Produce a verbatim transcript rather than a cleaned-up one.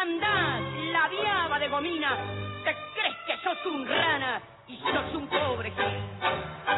andás, la viaba de gomina, te crees que sos un rana y sos un pobre gil.